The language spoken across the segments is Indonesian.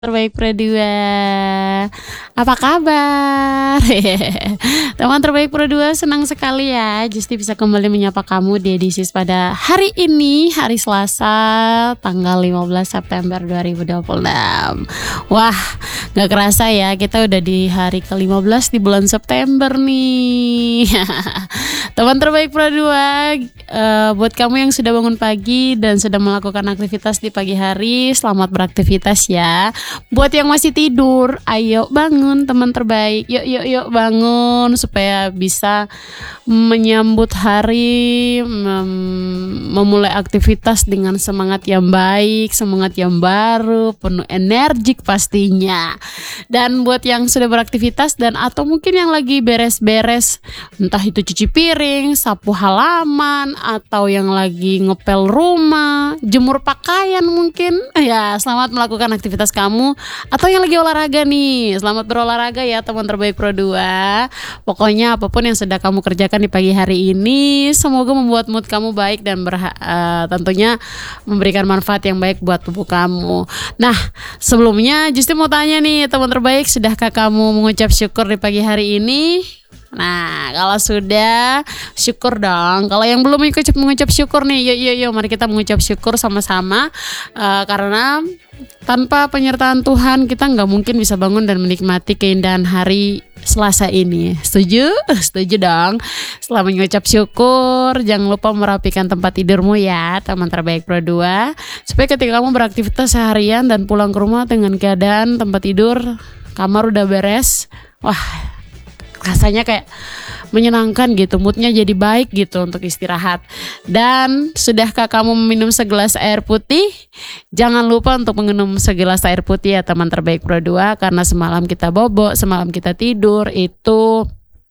Terbaik Pro 2. Apa kabar? Teman terbaik Pro 2, senang sekali ya Justi bisa kembali menyapa kamu di edisi pada hari ini, hari Selasa, tanggal 15 September 2026. Wah, gak kerasa ya, kita udah di hari ke-15 di bulan September nih. Teman terbaik Pro 2, buat kamu yang sudah bangun pagi dan sudah melakukan aktivitas di pagi hari, selamat beraktivitas ya. Buat yang masih tidur, ayo bangun teman terbaik. Yuk bangun supaya bisa menyambut hari, memulai aktivitas dengan semangat yang baik, semangat yang baru, penuh energik pastinya. Dan buat yang sudah beraktivitas dan atau mungkin yang lagi beres-beres, entah itu cuci piring, sapu halaman, atau yang lagi ngepel rumah, jemur pakaian mungkin, ya selamat melakukan aktivitas kamu. Atau yang lagi olahraga nih, selamat berolahraga ya teman terbaik Pro 2. Pokoknya apapun yang sudah kamu kerjakan di pagi hari ini, semoga membuat mood kamu baik dan tentunya memberikan manfaat yang baik buat tubuh kamu. Nah, sebelumnya Justi mau tanya nih teman terbaik, sudahkah kamu mengucap syukur di pagi hari ini? Nah, kalau sudah, syukur dong. Kalau yang belum mengucap syukur nih, yuk mari kita mengucap syukur sama-sama, karena tanpa penyertaan Tuhan kita nggak mungkin bisa bangun dan menikmati keindahan hari Selasa ini. Setuju? Setuju dong. Setelah mengucap syukur, jangan lupa merapikan tempat tidurmu ya teman terbaik Pro 2, supaya ketika kamu beraktivitas seharian dan pulang ke rumah dengan keadaan tempat tidur, kamar udah beres, wah rasanya kayak menyenangkan gitu, moodnya jadi baik gitu untuk istirahat. Dan sudahkah kamu meminum segelas air putih? Jangan lupa untuk meminum segelas air putih ya teman terbaik Pro 2, karena semalam kita bobo, semalam kita tidur itu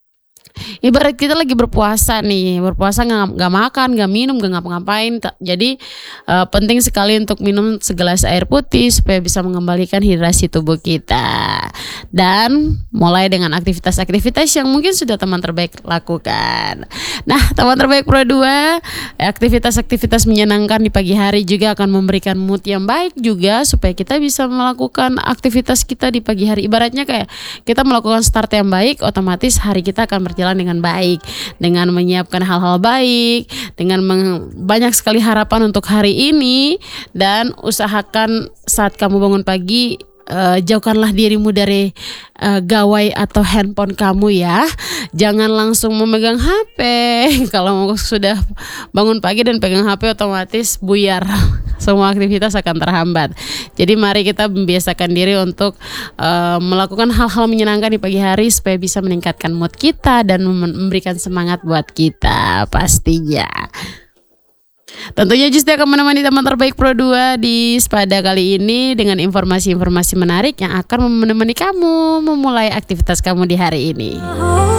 ibarat kita lagi berpuasa nih, berpuasa nggak makan, nggak minum, nggak ngapa-ngapain. Jadi penting sekali untuk minum segelas air putih supaya bisa mengembalikan hidrasi tubuh kita. Dan mulai dengan aktivitas-aktivitas yang mungkin sudah teman terbaik lakukan. Nah, teman terbaik Pro 2, aktivitas-aktivitas menyenangkan di pagi hari juga akan memberikan mood yang baik juga, supaya kita bisa melakukan aktivitas kita di pagi hari. Ibaratnya kayak kita melakukan start yang baik, otomatis hari kita akan berjalan dengan baik, dengan menyiapkan hal-hal baik, dengan banyak sekali harapan untuk hari ini. Dan usahakan saat kamu bangun pagi, jauhkanlah dirimu dari gawai atau handphone kamu ya. Jangan langsung memegang HP. Kalau sudah bangun pagi dan pegang HP, otomatis buyar. Semua aktivitas akan terhambat. Jadi mari kita membiasakan diri untuk melakukan hal-hal menyenangkan di pagi hari, supaya bisa meningkatkan mood kita dan memberikan semangat buat kita pastinya. Tentunya Justi akan menemani teman terbaik Pro 2 di pada kali ini dengan informasi-informasi menarik yang akan menemani kamu memulai aktivitas kamu di hari ini.